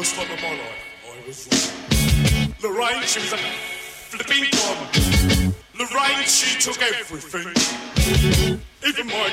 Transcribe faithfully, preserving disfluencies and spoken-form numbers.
worst time of my life. I was wrong. Lorraine, she was a flipping bomb. Lorraine, she took everything. Even my